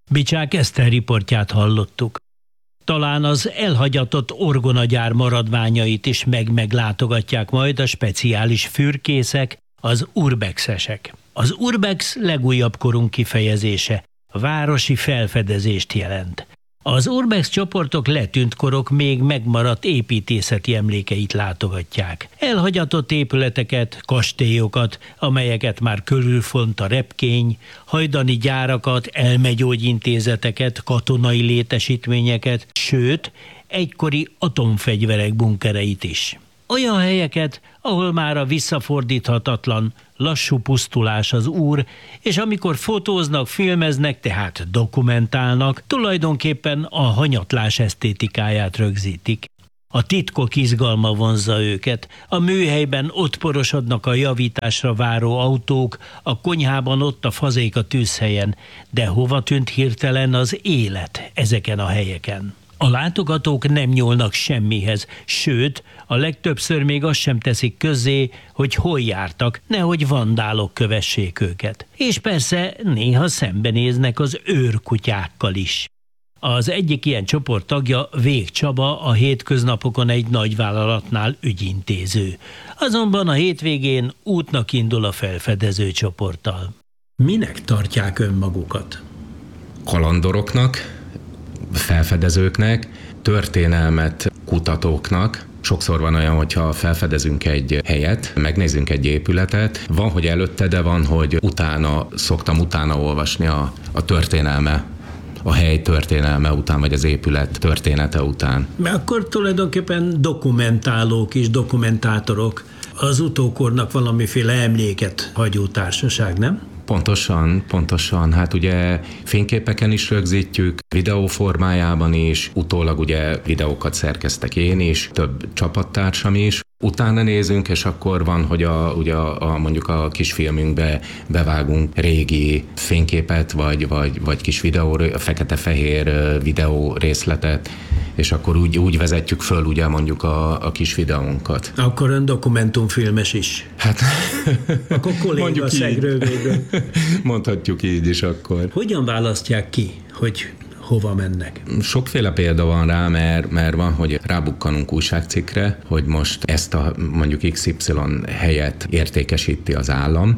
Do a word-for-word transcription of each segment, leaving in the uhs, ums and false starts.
Bicsák Eszter riportját hallottuk. Talán az elhagyatott orgonagyár maradványait is meg-meglátogatják majd a speciális fürkészek, az urbexesek. Az urbex legújabb korunk kifejezése, városi felfedezést jelent. Az urbex csoportok letűnt korok még megmaradt építészeti emlékeit látogatják. Elhagyatott épületeket, kastélyokat, amelyeket már körülfont a repkény, hajdani gyárakat, elmegyógyintézeteket, katonai létesítményeket, sőt, egykori atomfegyverek bunkereit is. Olyan helyeket, ahol már a visszafordíthatatlan, lassú pusztulás az úr, és amikor fotóznak, filmeznek, tehát dokumentálnak, tulajdonképpen a hanyatlás esztétikáját rögzítik. A titkok izgalma vonzza őket, a műhelyben ott porosodnak a javításra váró autók, a konyhában ott a fazék a tűzhelyen, de hova tűnt hirtelen az élet ezeken a helyeken? A látogatók nem nyúlnak semmihez, sőt, a legtöbbször még azt sem teszik közzé, hogy hol jártak, nehogy vandálok kövessék őket. És persze néha szembenéznek az őrkutyákkal is. Az egyik ilyen csoport tagja Vég Csaba, a hétköznapokon egy nagyvállalatnál ügyintéző. Azonban a hétvégén útnak indul a felfedező csoporttal. Minek tartják önmagukat? Kalandoroknak, felfedezőknek, történelmet kutatóknak. Sokszor van olyan, hogyha felfedezünk egy helyet, megnézzünk egy épületet, van, hogy előtte, de van, hogy utána, szoktam utána olvasni a, a történelme, a hely történelme után, vagy az épület története után. Mert akkor tulajdonképpen dokumentálók és dokumentátorok, az utókornak valamiféle emléket hagyó társaság, nem? Pontosan, pontosan. Hát ugye fényképeken is rögzítjük, videó formájában is, utólag ugye videókat szerkeztek én is, több csapattársam is. Utána nézünk, és akkor van, hogy a, ugye a, a, mondjuk a kis filmünkbe bevágunk régi fényképet, vagy, vagy, vagy kis videó, fekete-fehér videó részletet, és akkor úgy, úgy vezetjük föl ugye mondjuk a, a kis videónkat. Akkor ön dokumentumfilmes is. Hát akkor kolléga szegről végül. Mondhatjuk így is akkor. Hogyan választják ki, hogy hova mennek? Sokféle példa van rá, mert, mert van, hogy rábukkanunk újságcikkre, hogy most ezt a mondjuk iksz ipszilon helyet értékesíti az állam.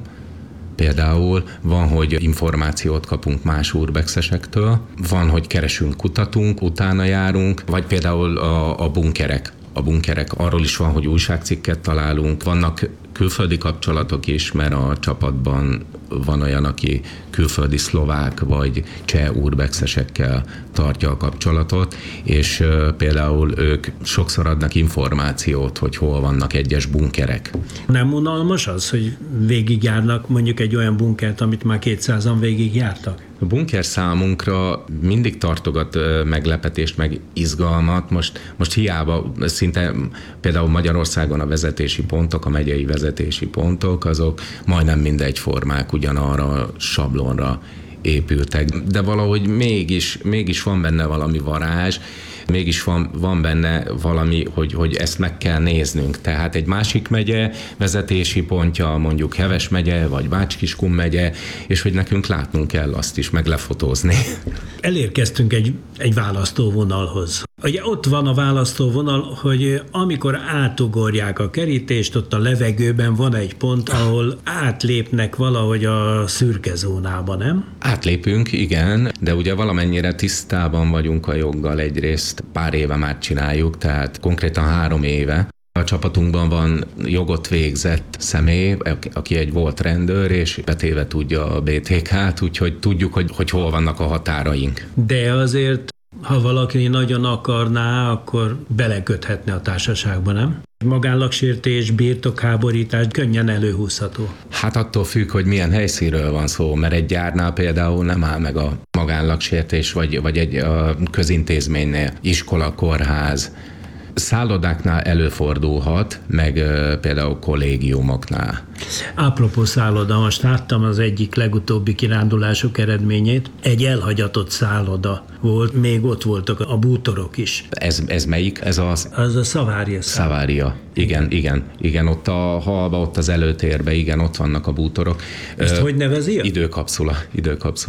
Például van, hogy információt kapunk más urbexesektől, van, hogy keresünk, kutatunk, utána járunk, vagy például a, a bunkerek. A bunkerek, arról is van, hogy újságcikket találunk, vannak külföldi kapcsolatok is, mert a csapatban van olyan, aki külföldi szlovák vagy cseh urbexesekkel tartja a kapcsolatot, és például ők sokszor adnak információt, hogy hol vannak egyes bunkerek. Nem unalmas az, hogy végigjárnak mondjuk egy olyan bunkert, amit már kétszázan végigjártak? A bunker számunkra mindig tartogat meglepetést, meg izgalmat. Most, most hiába szinte például Magyarországon a vezetési pontok, a megyei vezetési pontok, azok majdnem mindegyformák, ugyanarra a sablonra épültek. De valahogy mégis, mégis van benne valami varázs, mégis van, van benne valami, hogy, hogy ezt meg kell néznünk. Tehát egy másik megye vezetési pontja, mondjuk Heves megye, vagy Bács-Kiskun megye, és hogy nekünk látnunk kell azt is, meg lefotózni. Elérkeztünk egy, egy választóvonalhoz. Ugye ott van a választóvonal, hogy amikor átugorják a kerítést, ott a levegőben van egy pont, ahol átlépnek valahogy a szürke zónába, nem? Átlépünk, igen, de ugye valamennyire tisztában vagyunk a joggal egyrészt. Pár éve már csináljuk, tehát konkrétan három éve. A csapatunkban van jogot végzett személy, aki egy volt rendőr, és betéve tudja a bé té ká-t, úgyhogy tudjuk, hogy, hogy hol vannak a határaink. De azért, ha valaki nagyon akarná, akkor beleköthetne a társaságba, nem? Magánlagsértés, birtokháborítás könnyen előhúzható. Hát attól függ, hogy milyen helyszínről van szó, mert egy gyárnál például nem áll meg a magánlagsértés, vagy, vagy egy a közintézménynél, iskola, kórház. Szállodáknál előfordulhat, meg uh, például kollégiumoknál. Apropó szálloda, most láttam az egyik legutóbbi kirándulások eredményét. Egy elhagyatott szálloda volt, még ott voltak a bútorok is. Ez, ez melyik? Ez az? Az a Szavária. Szavária. Igen, igen, igen, ott a halba, ott az előtérben, igen, ott vannak a bútorok. Ezt uh, hogy nevezi? Időkapszula, időkapszulák.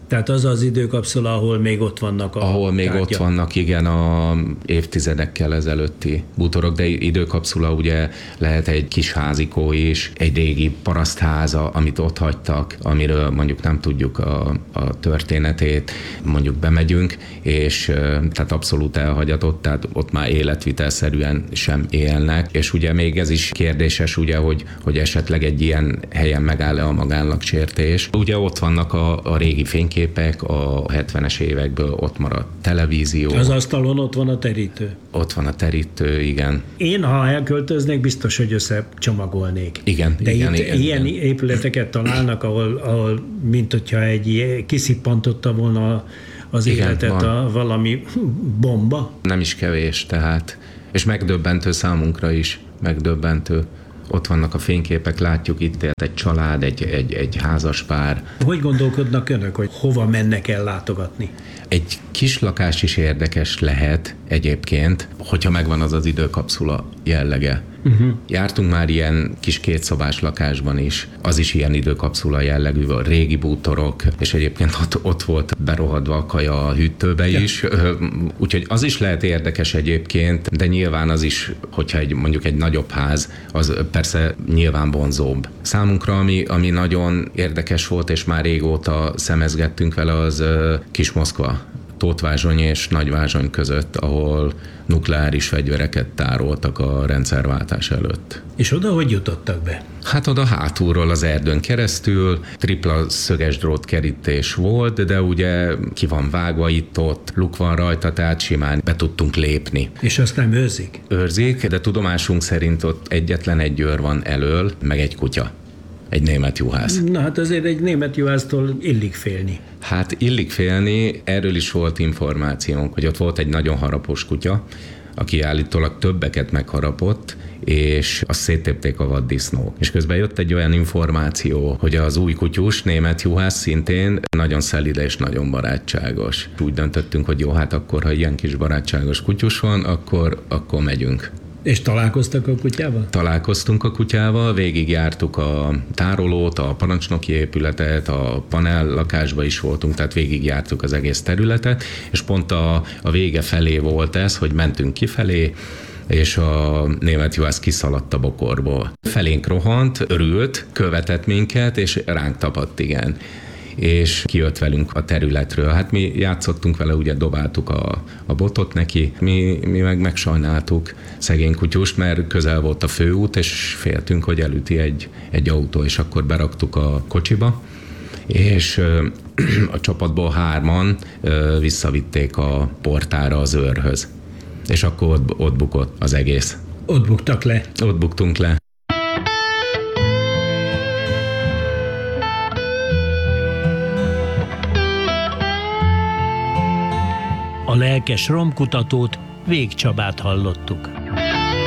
Tehát az az időkapszula, ahol még ott vannak a Ahol még tárgyak. ott vannak, igen, a évtizedekkel ezelőtti bútorok, de időkapszula ugye lehet egy kis házikó is, egy régi parasztháza, amit ott hagytak, amiről mondjuk nem tudjuk a, a történetét, mondjuk bemegyünk, és tehát abszolút elhagyatott, tehát ott már életvitelszerűen sem élnek, és ugye még ez is kérdéses, ugye, hogy, hogy esetleg egy ilyen helyen megáll-e a magánsértés. Ugye ott vannak a, a régi fényképek, a hetvenes évekből ott maradt televízió. Az asztalon ott van a terítő. Ott van a terítő, igen. Én, ha elköltöznék, biztos, hogy összecsomagolnék. Igen, De igen, itt igen, ilyen igen. épületeket találnak, ahol, ahol mint hogyha egy kiszippantotta volna az Igen, életet van. a valami bomba. Nem is kevés, tehát. És megdöbbentő számunkra is, megdöbbentő. Ott vannak a fényképek, látjuk, itt élt egy család, egy, egy, egy házaspár. Hogy gondolkodnak önök, hogy hova mennek el látogatni? Egy kis lakás is érdekes lehet egyébként, hogyha megvan az az időkapszula jellege. Uh-huh. Jártunk már ilyen kis kétszobás lakásban is, az is ilyen időkapszula jellegű, a régi bútorok, és egyébként ott, ott volt berohadva a kaja a hűtőbe ja. is, úgyhogy az is lehet érdekes egyébként, de nyilván az is, hogyha egy, mondjuk egy nagyobb ház, az persze nyilván vonzóbb. Számunkra, ami, ami nagyon érdekes volt, és már régóta szemezgettünk vele, az Kis-Moszkva, Tóthvázsony és Nagyvázsony között, ahol nukleáris fegyvereket tároltak a rendszerváltás előtt. És oda hogy jutottak be? Hát oda hátulról az erdőn keresztül, tripla szöges drótkerítés volt, de ugye ki van vágva itt-ott, luk van rajta, tehát simán be tudtunk lépni. És azt nem őrzik? Őrzik, de tudomásunk szerint ott egyetlen egy őr van elől, meg egy kutya. Egy német juhász. Na hát azért egy német juhásztól illik félni. Hát illik félni, erről is volt információnk, hogy ott volt egy nagyon harapos kutya, aki állítólag többeket megharapott, és azt széttépték a vaddisznók. És közben jött egy olyan információ, hogy az új kutyus, német juhász szintén nagyon szelíd és nagyon barátságos. Úgy döntöttünk, hogy jó, hát akkor, ha ilyen kis barátságos kutyus van, akkor, akkor megyünk. És találkoztak a kutyával? Találkoztunk a kutyával, végigjártuk a tárolót, a parancsnoki épületet, a panel lakásba is voltunk, tehát végigjártuk az egész területet, és pont a, a vége felé volt ez, hogy mentünk kifelé, és a német juhász kiszaladt a bokorból. Felénk rohant, örült, követett minket, és ránk tapadt, igen. És kijött velünk a területről. Hát mi játszottunk vele, ugye dobáltuk a, a botot neki, mi, mi meg megsajnáltuk szegény kutyust, mert közel volt a főút, és féltünk, hogy elüti egy, egy autó, és akkor beraktuk a kocsiba, és a csapatból hárman visszavitték a portára az őrhöz. És akkor ott, ott bukott az egész. Ott buktak le? Ott buktunk le. A lelkes romkutatót, Vég Csabát hallottuk.